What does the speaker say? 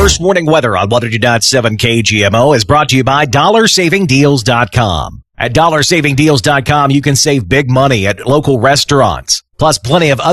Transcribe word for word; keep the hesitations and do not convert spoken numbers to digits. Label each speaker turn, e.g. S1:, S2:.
S1: First warning weather on one oh two point seven K G M O is brought to you by dollar saving deals dot com. At dollar saving deals dot com, you can save big money at local restaurants, plus plenty of other